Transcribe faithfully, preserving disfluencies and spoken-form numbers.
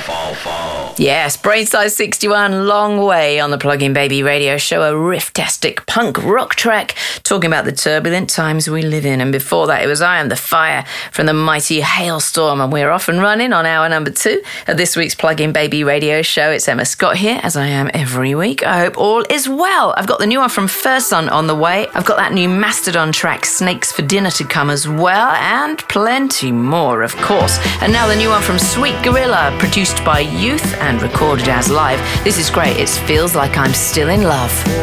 fall, fall. Yes, Brainsize sixty-one, Long Way on the Plug-in Baby radio show, a riff-tastic punk rock track talking about the turbulent times we live in. And before that, it was I Am the Fire from the mighty Hailstorm. And we're off and running on hour number two of this week's Plug-in Baby radio show. It's Emma Scott here, as I am every week. I hope all is well. I've got the new one from Furson on the way. I've got that new Mastodon track, Snakes for Dinner, to come as well, and plenty more, of course. And now the new one from Sweet Gorilla, produced by Youth and recorded as live. This is great. It feels like I'm still in love.